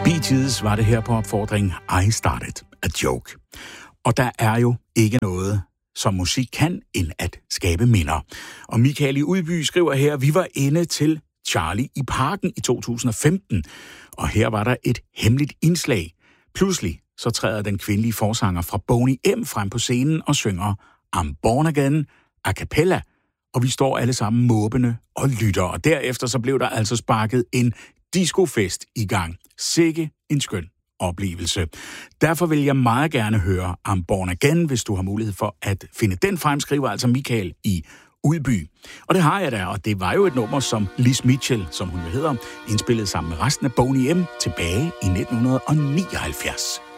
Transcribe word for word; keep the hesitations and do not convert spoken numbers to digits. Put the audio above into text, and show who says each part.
Speaker 1: Bee Gees var det her på opfordring I Started a Joke. Og der er jo ikke noget, som musik kan, end at skabe minder. Og Michael i Udby skriver her, vi var inde til Charlie i Parken i to tusind og femten, og her var der et hemmeligt indslag. Pludselig så træder den kvindelige forsanger fra Boney M. frem på scenen og synger I'm Born Again a cappella, og vi står alle sammen måbende og lytter. Og derefter så blev der altså sparket en discofest i gang. Sikke en skøn oplevelse. Derfor vil jeg meget gerne høre I'm Born Again, hvis du har mulighed for at finde den frem, skriver altså Michael i Udby. Og det har jeg da, og det var jo et nummer, som Liz Mitchell, som hun jo hedder, indspillede sammen med resten af Boney M. tilbage i nitten nioghalvfjerds.